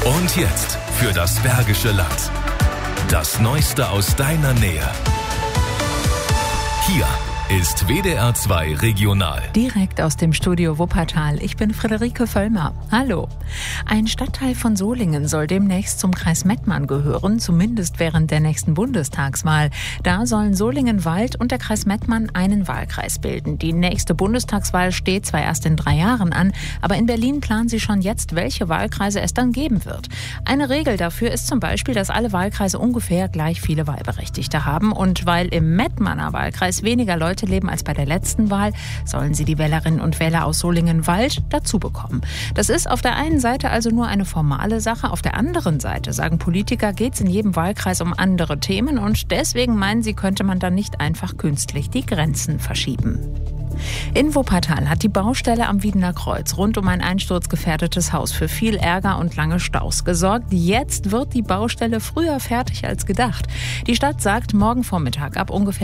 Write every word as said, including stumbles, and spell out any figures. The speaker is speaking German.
Und jetzt für das Bergische Land. Das Neueste aus deiner Nähe. Hier ist W D R zwei Regional. Direkt aus dem Studio Wuppertal. Ich bin Friederike Völlmer. Hallo. Ein Stadtteil von Solingen soll demnächst zum Kreis Mettmann gehören, zumindest während der nächsten Bundestagswahl. Da sollen Solingen-Wald und der Kreis Mettmann einen Wahlkreis bilden. Die nächste Bundestagswahl steht zwar erst in drei Jahren an, aber in Berlin planen sie schon jetzt, welche Wahlkreise es dann geben wird. Eine Regel dafür ist zum Beispiel, dass alle Wahlkreise ungefähr gleich viele Wahlberechtigte haben. Und weil im Mettmanner Wahlkreis weniger Leute leben als bei der letzten Wahl, sollen sie die Wählerinnen und Wähler aus Solingen-Wald dazu bekommen. Das ist auf der einen Seite also nur eine formale Sache, auf der anderen Seite, sagen Politiker, geht es in jedem Wahlkreis um andere Themen und deswegen meinen sie, könnte man dann nicht einfach künstlich die Grenzen verschieben. In Wuppertal hat die Baustelle am Wiedener Kreuz rund um ein einsturzgefährdetes Haus für viel Ärger und lange Staus gesorgt. Jetzt wird die Baustelle früher fertig als gedacht. Die Stadt sagt, morgen Vormittag ab ungefähr